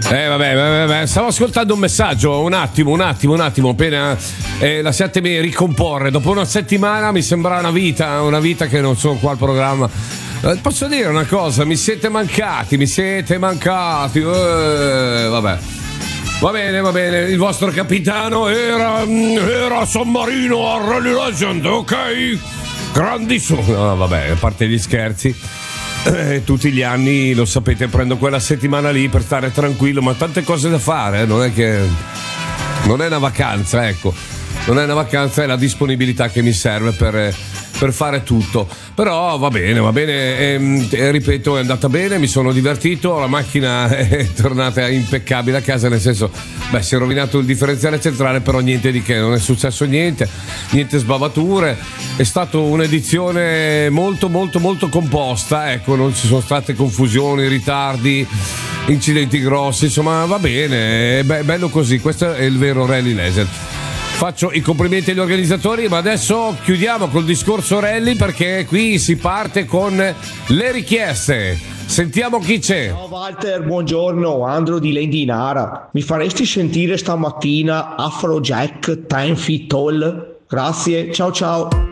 Vabbè, stavo ascoltando un messaggio, un attimo, appena lasciatemi ricomporre. Dopo una settimana mi sembra una vita che non sono qua al programma. Posso dire una cosa, mi siete mancati. Vabbè. Va bene, il vostro capitano era San Marino a Rally Legend, ok? Grandissimo. No, vabbè, a parte gli scherzi. Tutti gli anni, lo sapete, prendo quella settimana lì per stare tranquillo, ma tante cose da fare, non è una vacanza, ecco. Non è una vacanza, è la disponibilità che mi serve per fare tutto. Però va bene, ripeto, è andata bene, mi sono divertito, la macchina è tornata impeccabile a casa, nel senso, si è rovinato il differenziale centrale, però niente di che, non è successo niente sbavature, è stata un'edizione molto molto molto composta, ecco, non ci sono state confusioni, ritardi, incidenti grossi, insomma va bene, è bello così, questo è il vero Rally Legend. Faccio i complimenti agli organizzatori, ma adesso chiudiamo col discorso rally, perché qui si parte con le richieste. Sentiamo chi c'è. Ciao Walter, buongiorno, Andro di Lendinara. Mi faresti sentire stamattina Afrojack 10 Feet Tall? Grazie, ciao.